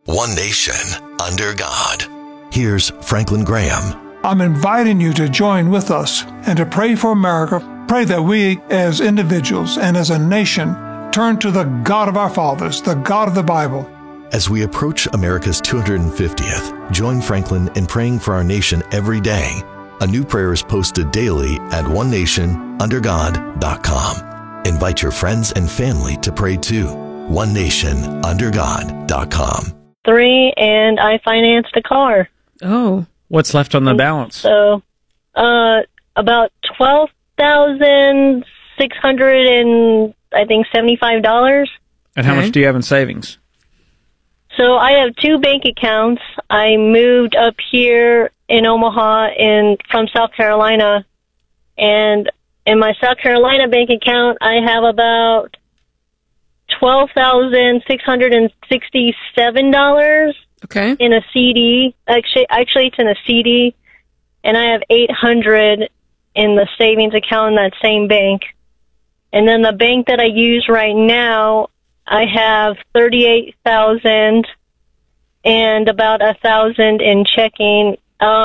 One nation, under God. Here's Franklin Graham. I'm inviting you to join with us and to pray for America. Pray that we as individuals and as a nation turn to the God of our fathers, the God of the Bible. As we approach America's 250th, join Franklin in praying for our nation every day. A new prayer is posted daily at onenationundergod.com. Invite your friends and family to pray too. onenationundergod.com. 3, and I financed a car. Oh. What's left on the balance? So, about $12,600 and I think $75. And how much do you have in savings? So I have 2 bank accounts. I moved up here in Omaha from South Carolina, and in my South Carolina bank account, I have about $12,667 in a CD. Actually, it's in a CD, and I have $800 in the savings account in that same bank. And then the bank that I use right now, I have $38,000 and about $1,000 in checking.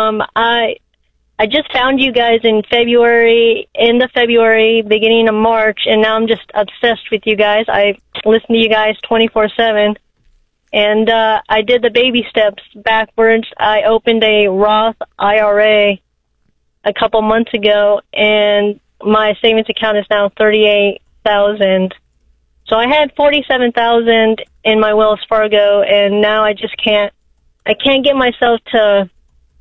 I just found you guys in February, beginning of March, and now I'm just obsessed with you guys. I listen to you guys 24/7. And I did the baby steps backwards. I opened a Roth IRA a couple months ago, and my savings account is now $38,000. So I had $47,000 in my Wells Fargo, and now I just can't get myself to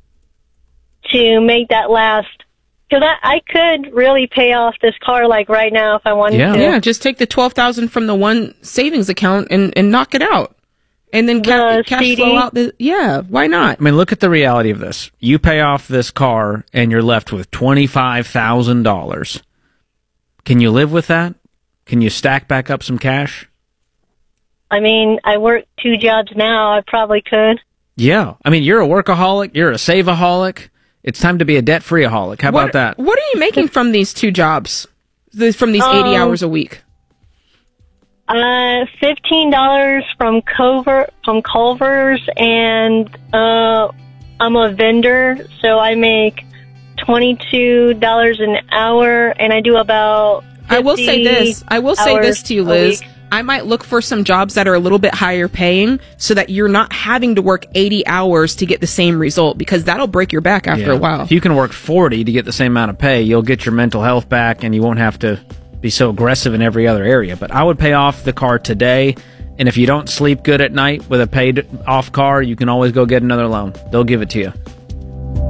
make that last. Because I could really pay off this car like right now if I wanted to. Yeah, just take the $12,000 from the one savings account and knock it out. And then cash flow out. Why not? I mean, look at the reality of this. You pay off this car and you're left with $25,000. Can you live with that? Can you stack back up some cash? I mean, I work 2 jobs now. I probably could. Yeah. I mean, you're a workaholic. You're a save-aholic. It's time to be a debt-free-aholic. How about that? What are you making from these 2 jobs, from these 80 hours a week? $15 from Culver's, and I'm a vendor, so I make $22 an hour, and I do about 50 I will say this to you, Liz. I might look for some jobs that are a little bit higher paying so that you're not having to work 80 hours to get the same result, because that'll break your back after a while. If you can work 40 to get the same amount of pay, you'll get your mental health back and you won't have to be so aggressive in every other area. But I would pay off the car today, and if you don't sleep good at night with a paid off car, you can always go get another loan. They'll give it to you.